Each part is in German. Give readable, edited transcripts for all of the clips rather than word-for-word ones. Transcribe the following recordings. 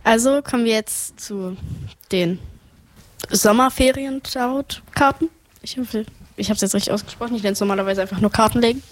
Also kommen wir jetzt zu den Sommerferien-Karten. Ich habe es jetzt richtig ausgesprochen. Ich nenne es normalerweise einfach nur Karten legen.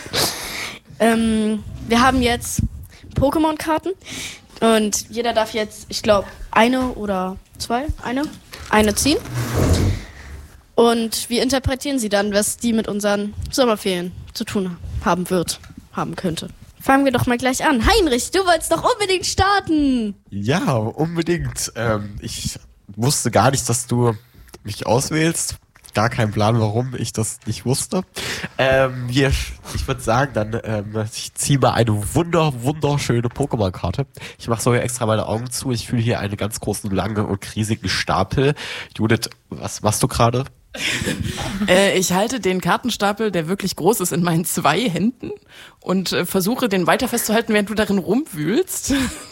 Wir haben jetzt Pokémon-Karten. Und jeder darf jetzt, ich glaube, eine oder zwei, eine ziehen. Und wir interpretieren sie dann, was die mit unseren Sommerferien zu tun haben könnte. Fangen wir doch mal gleich an. Heinrich, du wolltest doch unbedingt starten. Ja, unbedingt. Ich wusste gar nicht, dass du mich auswählst. Gar kein Plan, warum ich das nicht wusste. Ich würde sagen, dann ich ziehe mal eine wunderschöne Pokémon-Karte. Ich mache sogar extra meine Augen zu. Ich fühle hier einen ganz großen, langen und riesigen Stapel. Judith, was machst du gerade? Ich halte den Kartenstapel, der wirklich groß ist, in meinen 2 Händen und versuche, den weiter festzuhalten, während du darin rumwühlst.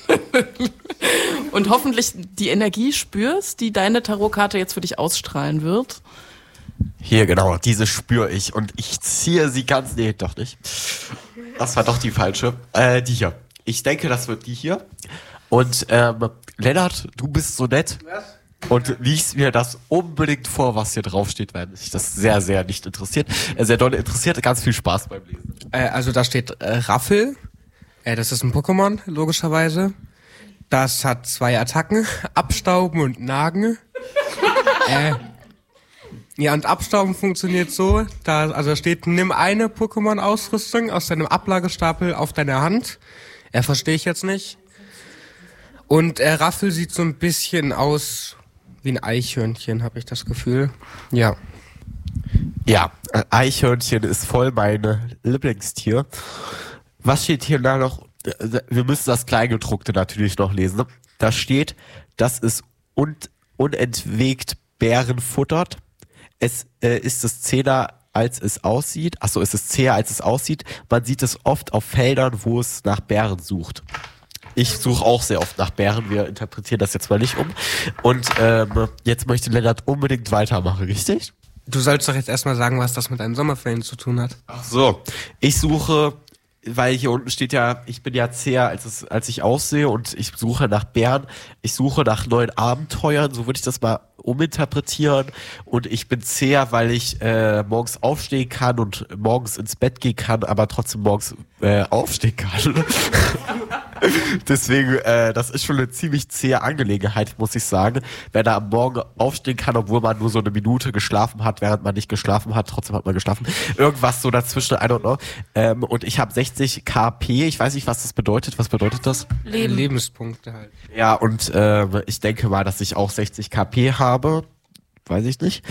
Und hoffentlich die Energie spürst, die deine Tarotkarte jetzt für dich ausstrahlen wird. Hier, genau, diese spüre ich und ich ziehe sie ganz, nee, doch nicht. Das war doch die falsche. Die hier. Ich denke, das wird die hier. Und Lennart, du bist so nett. Was? Und liest mir das unbedingt vor, was hier draufsteht, weil mich das sehr, sehr nicht interessiert. Sehr doll interessiert, ganz viel Spaß beim Lesen. Also da steht Raffel. Das ist ein Pokémon, logischerweise. Das hat 2 Attacken, Abstauben und Nagen. Ja, und Abstauben funktioniert so, da steht, nimm eine Pokémon-Ausrüstung aus deinem Ablagestapel auf deine Hand. Verstehe ich jetzt nicht. Und Raffel sieht so ein bisschen aus wie ein Eichhörnchen, habe ich das Gefühl. Ja. Ja, Eichhörnchen ist voll mein Lieblingstier. Was steht hier da noch? Wir müssen das Kleingedruckte natürlich noch lesen. Da steht, dass es unentwegt Beeren futtert. Es ist es zäher, als es aussieht. Achso, es ist zäher, als es aussieht. Man sieht es oft auf Feldern, wo es nach Beeren sucht. Ich suche auch sehr oft nach Beeren. Wir interpretieren das jetzt mal nicht um. Und jetzt möchte Lennart unbedingt weitermachen, richtig? Du sollst doch jetzt erstmal sagen, was das mit deinen Sommerferien zu tun hat. Ach so, ich suche, weil hier unten steht ja, ich bin ja zäher, als ich aussehe und ich suche nach Bären. Ich suche nach neuen Abenteuern, so würde ich das mal uminterpretieren. Und ich bin zäher, weil ich morgens aufstehen kann und morgens ins Bett gehen kann, aber trotzdem morgens aufstehen kann. Deswegen, das ist schon eine ziemlich zähe Angelegenheit, muss ich sagen. Wenn er am Morgen aufstehen kann, obwohl man nur so eine Minute geschlafen hat, während man nicht geschlafen hat, trotzdem hat man geschlafen. Irgendwas so dazwischen, I don't know. Und ich habe 60 KP, ich weiß nicht, was das bedeutet. Was bedeutet das? Lebenspunkte halt. Ja, und ich denke mal, dass ich auch 60 KP habe. Weiß ich nicht.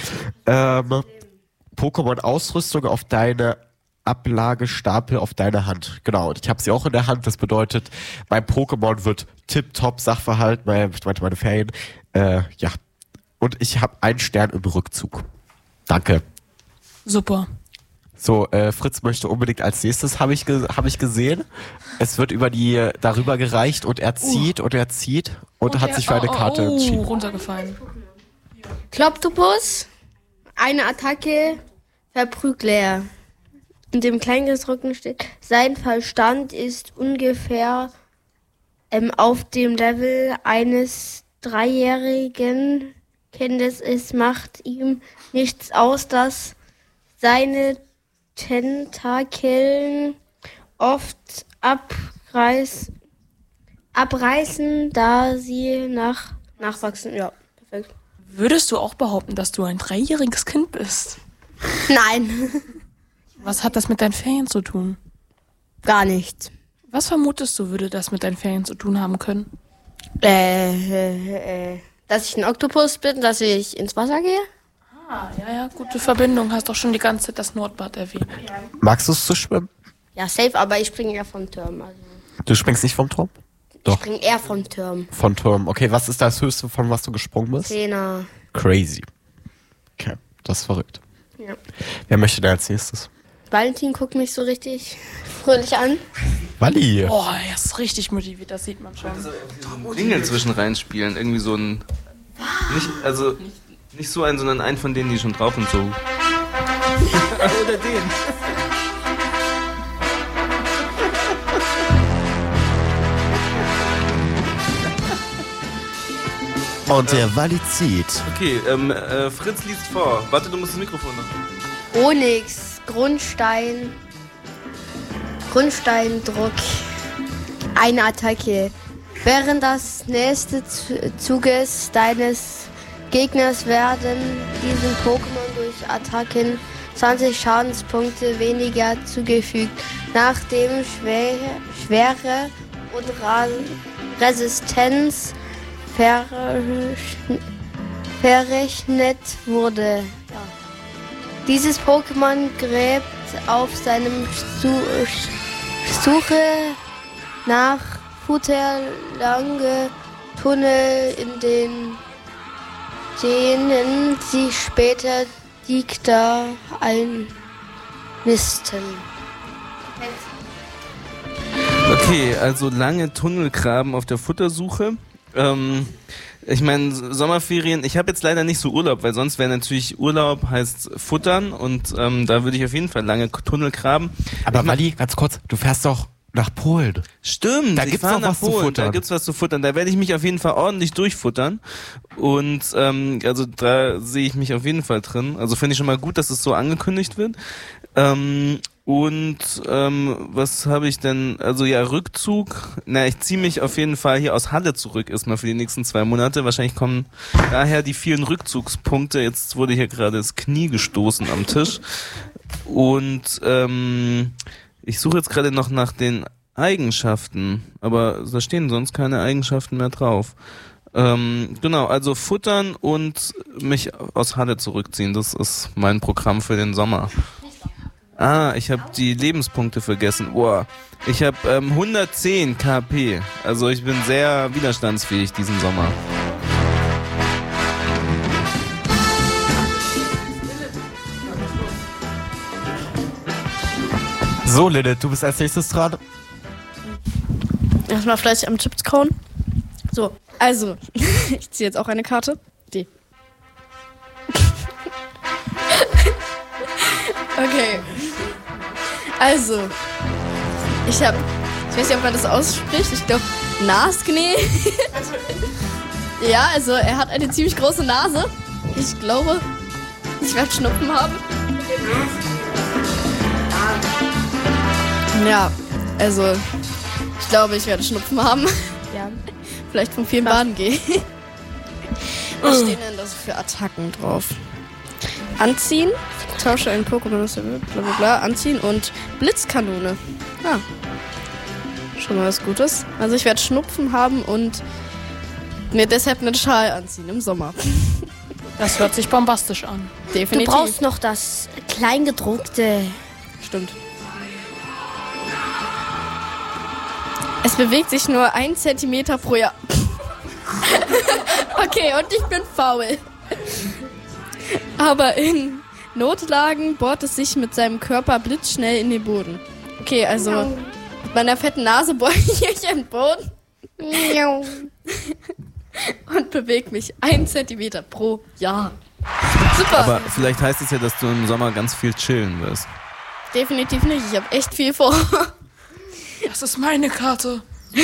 Pokémon-Ausrüstung auf deine Ablagestapel auf deine Hand. Genau, und ich habe sie auch in der Hand. Das bedeutet, mein Pokémon wird tipptopp Sachverhalt, meine Ferien. Ja. Und ich habe einen Stern im Rückzug. Danke. Super. So, Fritz möchte unbedingt als nächstes, habe ich gesehen. Es wird darüber gereicht und er zieht und hat sich für eine Karte entschieden. Runtergefallen. Kloptopus, eine Attacke, Verprügler. In dem Kleingedruckten steht, sein Verstand ist ungefähr auf dem Level eines 3-jährigen Kindes. Es macht ihm nichts aus, dass seine Tentakeln oft abreißen, da sie nachwachsen. Ja, perfekt. Würdest du auch behaupten, dass du ein 3-jähriges Kind bist? Nein. Was hat das mit deinen Ferien zu tun? Gar nichts. Was vermutest du, würde das mit deinen Ferien zu tun haben können? Dass ich ein Oktopus bin, dass ich ins Wasser gehe. Ja, gute Verbindung. Hast doch schon die ganze Zeit das Nordbad erwähnt. Ja. Magst du es zu schwimmen? Ja, safe, aber ich springe eher vom Turm. Also. Du springst nicht vom Turm? Doch. Ich springe eher vom Turm. Von Turm. Okay, was ist das Höchste, von was du gesprungen bist? 10er. Crazy. Okay, das ist verrückt. Ja. Wer möchte denn als nächstes? Valentin guckt mich so richtig fröhlich an. Walli. Boah, er ist richtig motiviert, das sieht man schon. Jingle zwischen reinspielen, irgendwie so ein... Nicht so einen, sondern einen von denen, die schon drauf und so. Oder den. Und der Walli zieht. Okay, Fritz liest vor. Warte, du musst das Mikrofon noch. Onyx, Grundsteindruck. Eine Attacke. Während des nächsten Zuges deines Gegners werden diesen Pokémon durch Attacken 20 Schadenspunkte weniger zugefügt. Nachdem Schwere und Resistenz verrechnet wurde. Ja. Dieses Pokémon gräbt auf seinem Suche nach Futter lange Tunnel, in denen sie später Dicta einnisten. Okay, also lange Tunnelgraben auf der Futtersuche. Ich meine, Sommerferien, ich habe jetzt leider nicht so Urlaub, weil sonst wäre natürlich Urlaub heißt Futtern und da würde ich auf jeden Fall lange Tunnel graben. Aber Walli, ganz kurz, du fährst doch nach Polen. Stimmt, da gibt's doch was zu futtern. Da gibt's was zu futtern. Da werde ich mich auf jeden Fall ordentlich durchfuttern. Und also da sehe ich mich auf jeden Fall drin. Also finde ich schon mal gut, dass es so angekündigt wird. Was habe ich denn? Also ja, Rückzug. Na, ich ziehe mich auf jeden Fall hier aus Halle zurück erstmal für die nächsten 2 Monate. Wahrscheinlich kommen daher die vielen Rückzugspunkte. Jetzt wurde hier gerade das Knie gestoßen am Tisch. Und ich suche jetzt gerade noch nach den Eigenschaften, aber da stehen sonst keine Eigenschaften mehr drauf. Genau, also futtern und mich aus Halle zurückziehen, das ist mein Programm für den Sommer. Ah, ich habe die Lebenspunkte vergessen. Boah, ich habe 110 KP, also ich bin sehr widerstandsfähig diesen Sommer. So, Lilith, du bist als nächstes dran. Erstmal vielleicht am Chips kauen. So, also, ich ziehe jetzt auch eine Karte. Die. Okay. Also, ich weiß nicht, ob man das ausspricht. Ich glaube, Nasknee. Ja, also, er hat eine ziemlich große Nase. Ich glaube, ich werde Schnupfen haben. Ja, also ich glaube, ich werde Schnupfen haben. Ja. Vielleicht vom vielen Baden gehen. Was stehen denn da so für Attacken drauf? Anziehen, tausche ein Pokémon, bla bla bla, anziehen und Blitzkanone. Ja. Schon mal was Gutes. Also ich werde Schnupfen haben und mir deshalb einen Schal anziehen im Sommer. Das hört sich bombastisch an. Definitiv. Du brauchst noch das Kleingedruckte. Stimmt. Es bewegt sich nur 1 Zentimeter pro Jahr. Okay, und ich bin faul. Aber in Notlagen bohrt es sich mit seinem Körper blitzschnell in den Boden. Okay, also mit meiner fetten Nase bohre ich in den Boden. Und bewege mich 1 Zentimeter pro Jahr. Super. Aber vielleicht heißt es ja, dass du im Sommer ganz viel chillen wirst. Definitiv nicht, ich habe echt viel vor. Das ist meine Karte.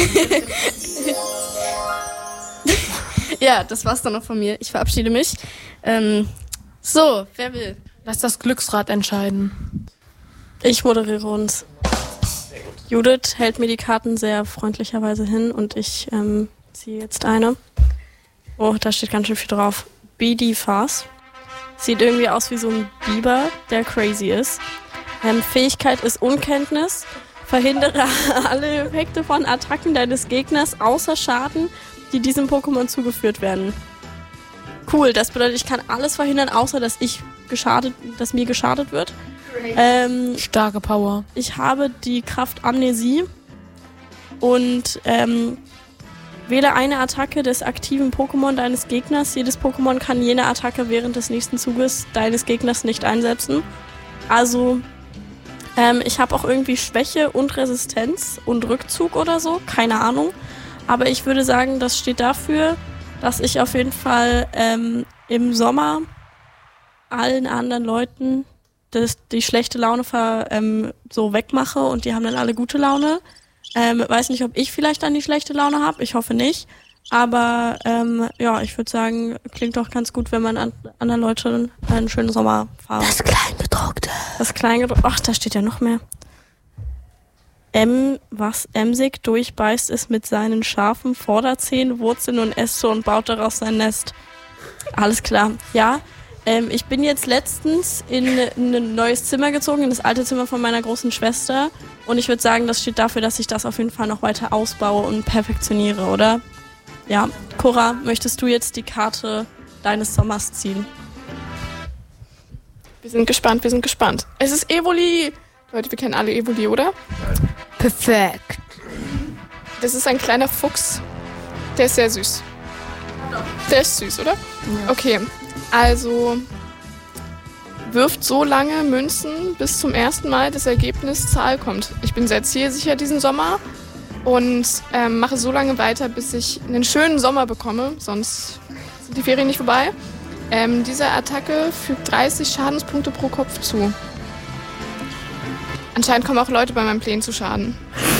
Ja, das war's dann noch von mir. Ich verabschiede mich. So, wer will? Lass das Glücksrad entscheiden. Ich moderiere uns. Judith hält mir die Karten sehr freundlicherweise hin und ich ziehe jetzt eine. Oh, da steht ganz schön viel drauf. BD Fast. Sieht irgendwie aus wie so ein Biber, der crazy ist. Fähigkeit ist Unkenntnis. Verhindere alle Effekte von Attacken deines Gegners außer Schaden, die diesem Pokémon zugeführt werden. Cool, das bedeutet, ich kann alles verhindern, außer dass mir geschadet wird. Starke Power. Ich habe die Kraft Amnesie und wähle eine Attacke des aktiven Pokémon deines Gegners. Jedes Pokémon kann jene Attacke während des nächsten Zuges deines Gegners nicht einsetzen. Also ich habe auch irgendwie Schwäche und Resistenz und Rückzug oder so, keine Ahnung. Aber ich würde sagen, das steht dafür, dass ich auf jeden Fall im Sommer allen anderen Leuten die schlechte Laune so wegmache und die haben dann alle gute Laune. Weiß nicht, ob ich vielleicht dann die schlechte Laune habe, ich hoffe nicht. Aber ja, ich würde sagen, klingt doch ganz gut, wenn man anderen Leuten einen schönen Sommer fahren. Das Kleingedruckte. Das Kleingedruckte. Ach, da steht ja noch mehr. Was emsig durchbeißt, ist mit seinen scharfen Vorderzähnen, Wurzeln und Äste und baut daraus sein Nest. Alles klar. Ja, ich bin jetzt letztens in ein neues Zimmer gezogen, in das alte Zimmer von meiner großen Schwester. Und ich würde sagen, das steht dafür, dass ich das auf jeden Fall noch weiter ausbaue und perfektioniere, oder? Ja. Cora, möchtest du jetzt die Karte deines Sommers ziehen? Wir sind gespannt. Es ist Evoli. Leute, wir kennen alle Evoli, oder? Perfekt. Das ist ein kleiner Fuchs. Der ist sehr süß. Der ist süß, oder? Ja. Okay, also wirft so lange Münzen, bis zum ersten Mal das Ergebnis Zahl kommt. Ich bin sehr zielsicher diesen Sommer und mache so lange weiter, bis ich einen schönen Sommer bekomme, sonst sind die Ferien nicht vorbei. Diese Attacke fügt 30 Schadenspunkte pro Kopf zu. Anscheinend kommen auch Leute bei meinen Plänen zu Schaden.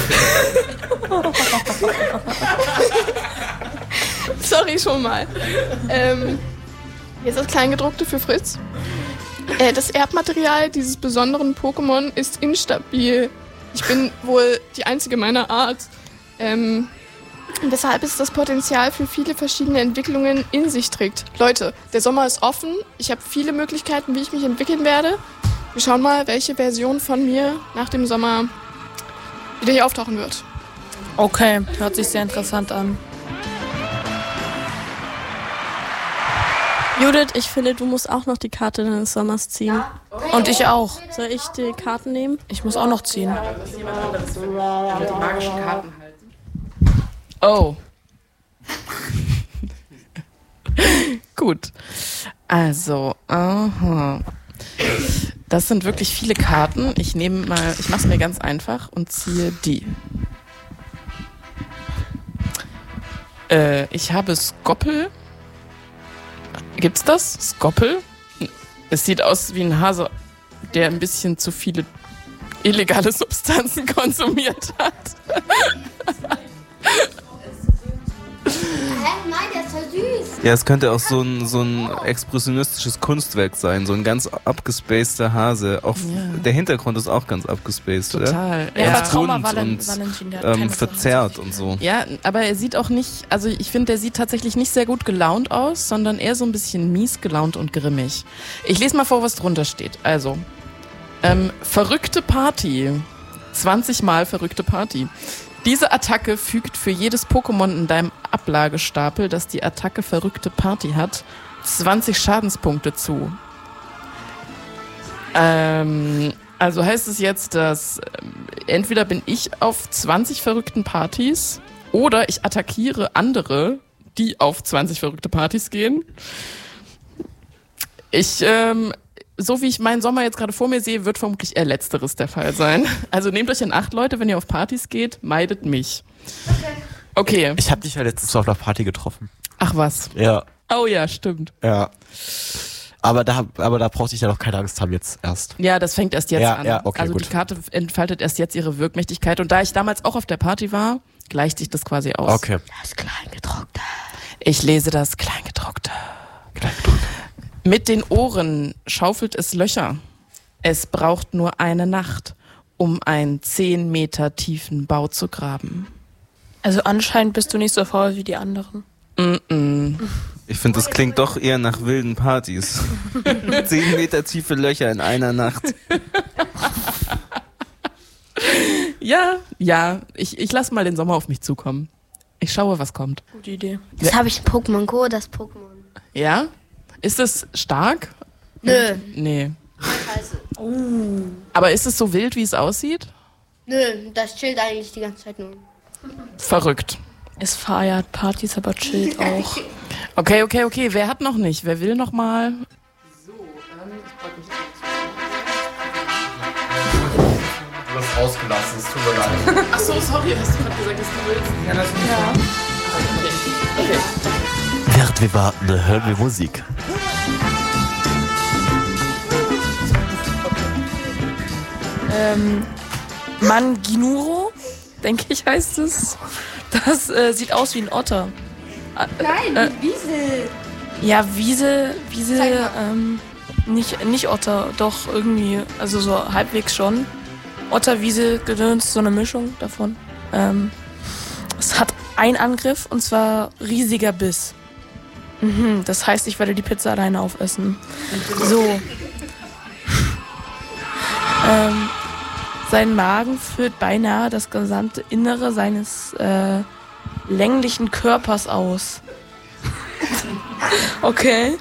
Sorry schon mal. Jetzt das Kleingedruckte für Fritz. Das Erbmaterial dieses besonderen Pokémon ist instabil. Ich bin wohl die einzige meiner Art. Weshalb es das Potenzial für viele verschiedene Entwicklungen in sich trägt. Leute, der Sommer ist offen. Ich habe viele Möglichkeiten, wie ich mich entwickeln werde. Wir schauen mal, welche Version von mir nach dem Sommer wieder hier auftauchen wird. Okay, hört sich sehr interessant an. Judith, ich finde, du musst auch noch die Karte deines Sommers ziehen. Und ich auch. Soll ich die Karten nehmen? Ich muss auch noch ziehen. Mit den magischen Karten halten. Oh. Gut. Also, aha. Das sind wirklich viele Karten. Ich mache es mir ganz einfach und ziehe die. Ich habe Skoppel. Gibt's das? Skoppel? Es sieht aus wie ein Hase, der ein bisschen zu viele illegale Substanzen konsumiert hat. Nein, der ist voll süß. Ja, es könnte auch so ein expressionistisches Kunstwerk sein, so ein ganz abgespaceder Hase. Auch der Hintergrund ist auch ganz abgespaced, total. oder? Ja, Bunt Valentin, und verzerrt und so. Ja, aber er sieht auch nicht, also ich finde, der sieht tatsächlich nicht sehr gut gelaunt aus, sondern eher so ein bisschen mies gelaunt und grimmig. Ich lese mal vor, was drunter steht. Also, verrückte Party. 20 Mal verrückte Party. Diese Attacke fügt für jedes Pokémon in deinem Ablagestapel, das die Attacke verrückte Party hat, 20 Schadenspunkte zu. Also heißt es jetzt, dass entweder bin ich auf 20 verrückten Partys oder ich attackiere andere, die auf 20 verrückte Partys gehen. So wie ich meinen Sommer jetzt gerade vor mir sehe, wird vermutlich eher Letzteres der Fall sein. Also nehmt euch in Acht, Leute, wenn ihr auf Partys geht, meidet mich. Okay. Ich habe dich ja letztens auf einer Party getroffen. Ach was. Ja. Oh ja, stimmt. Ja. Aber da brauchte ich ja noch keine Angst haben jetzt erst. Ja, das fängt erst jetzt an. Ja, okay, also gut. die Karte entfaltet erst jetzt ihre Wirkmächtigkeit. Und da ich damals auch auf der Party war, gleicht sich das quasi aus. Okay. Das Kleingedruckte. Ich lese das Kleingedruckte. Mit den Ohren schaufelt es Löcher. Es braucht nur eine Nacht, um einen 10 Meter tiefen Bau zu graben. Also anscheinend bist du nicht so faul wie die anderen. Ich finde, das klingt doch eher nach wilden Partys. 10 Meter tiefe Löcher in einer Nacht. Ja, ich lasse mal den Sommer auf mich zukommen. Ich schaue, was kommt. Gute Idee. Jetzt habe ich ein Pokémon Go, das Pokémon. Ja? Ist es stark? Nö. Nee. Aber ist es so wild, wie es aussieht? Nö, das chillt eigentlich die ganze Zeit nur. Verrückt. Es feiert Partys, aber chillt auch. Okay. Wer hat noch nicht? Wer will noch mal? Du hast ausgelassen, es tut mir leid. Ach so, sorry, hast du gerade gesagt, dass du willst? Ja, das ist okay. Während wir warten, hören wir Musik. Manginuro, denke ich, heißt es. Das sieht aus wie ein Otter. Nein, Wiesel. Ja, Wiesel, nicht Otter, doch irgendwie, also so halbwegs schon. Otter, Wiesel, Gedöns, so eine Mischung davon. Es hat einen Angriff und zwar riesiger Biss. Das heißt, ich werde die Pizza alleine aufessen. So. Sein Magen führt beinahe das gesamte Innere seines länglichen Körpers aus. Okay.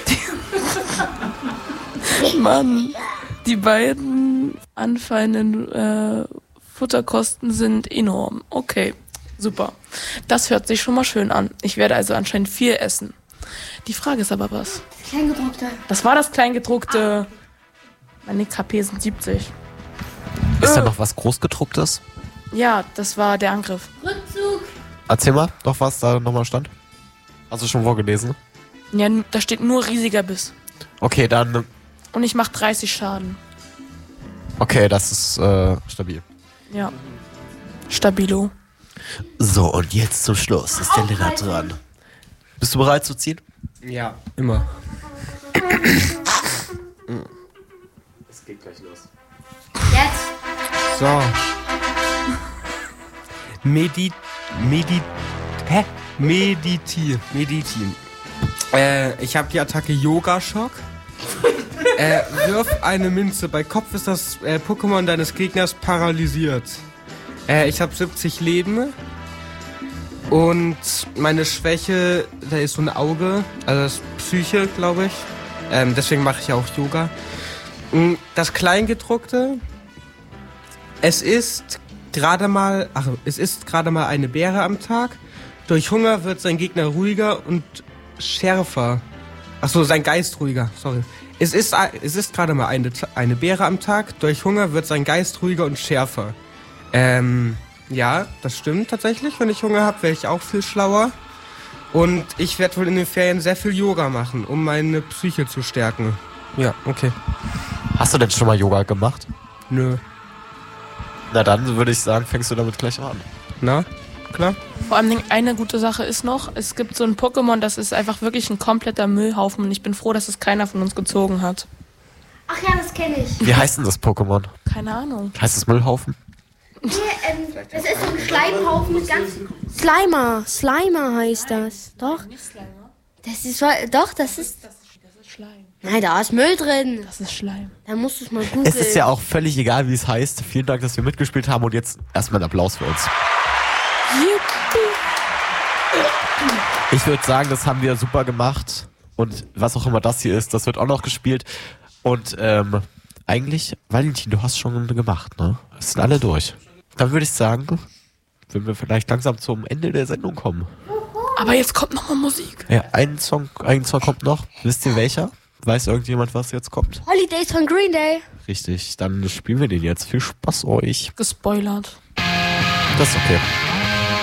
Mann, die beiden anfallenden Futterkosten sind enorm. Okay, super. Das hört sich schon mal schön an. Ich werde also anscheinend viel essen. Die Frage ist aber was? Kleingedruckte. Das war das Kleingedruckte. Meine KP sind 70. Ist da noch was Großgedrucktes? Ja, das war der Angriff. Rückzug. Erzähl mal doch, was da nochmal stand. Hast du schon vorgelesen? Ja, da steht nur riesiger Biss. Okay, dann... Und ich mache 30 Schaden. Okay, das ist stabil. Ja. Stabilo. So, und jetzt zum Schluss ist der Lennart dran. Bist du bereit zu ziehen? Ja, immer. Es geht gleich los. Jetzt. So. Meditieren. Ich habe die Attacke Yoga-Schock. Wirf eine Münze. Bei Kopf ist das Pokémon deines Gegners paralysiert. Ich habe 70 Leben. Und meine Schwäche, da ist so ein Auge. Also das ist Psyche, glaube ich. Deswegen mache ich auch Yoga. Das Kleingedruckte. Es ist gerade mal eine Beere am Tag. Durch Hunger wird sein Gegner ruhiger und schärfer. Achso, sein Geist ruhiger, sorry. Es ist gerade mal eine Beere am Tag. Durch Hunger wird sein Geist ruhiger und schärfer. Ja, das stimmt tatsächlich. Wenn ich Hunger habe, werde ich auch viel schlauer. Und ich werde wohl in den Ferien sehr viel Yoga machen, um meine Psyche zu stärken. Ja, okay. Hast du denn schon mal Yoga gemacht? Nö. Na dann würde ich sagen, fängst du damit gleich an. Na, klar? Vor allem eine gute Sache ist noch, es gibt so ein Pokémon, das ist einfach wirklich ein kompletter Müllhaufen und ich bin froh, dass es keiner von uns gezogen hat. Ach ja, das kenne ich. Wie heißt denn das Pokémon? Keine Ahnung. Heißt es Müllhaufen? Nee, das ist so ein Schleimhaufen mit ganz... Slimer heißt das. Doch. Das ist... Doch, das ist... Schleim. Nein, da ist Müll drin. Das ist Schleim. Da musst du es mal googeln. Es ist ja auch völlig egal, wie es heißt. Vielen Dank, dass wir mitgespielt haben und jetzt erstmal ein Applaus für uns. Ich würde sagen, das haben wir super gemacht und was auch immer das hier ist, das wird auch noch gespielt und eigentlich, Valentin, du hast schon gemacht, ne? Es sind alle durch. Dann würde ich sagen, wenn wir vielleicht langsam zum Ende der Sendung kommen. Aber jetzt kommt nochmal Musik. Ja, ein Song kommt noch. Wisst ihr welcher? Weiß irgendjemand, was jetzt kommt? Holidays von Green Day. Richtig, dann spielen wir den jetzt. Viel Spaß euch. Gespoilert. Das ist okay.